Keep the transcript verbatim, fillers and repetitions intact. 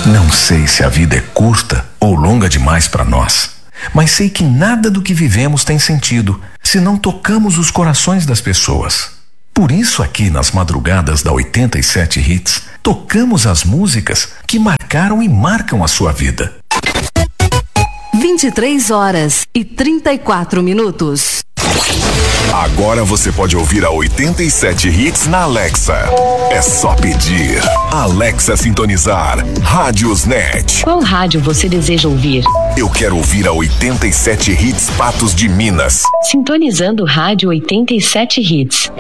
Não sei se a vida é curta ou longa demais para nós, mas sei que nada do que vivemos tem sentido se não tocamos os corações das pessoas. Por isso, aqui nas madrugadas da oitenta e sete Hits, tocamos as músicas que marcaram e marcam a sua vida. vinte e três horas e trinta e quatro minutos. Agora você pode ouvir a oitenta e sete Hits na Alexa. É só pedir. Alexa sintonizar. Rádios Net. Qual rádio você deseja ouvir? Eu quero ouvir a oitenta e sete Hits Patos de Minas. Sintonizando Rádio oitenta e sete Hits.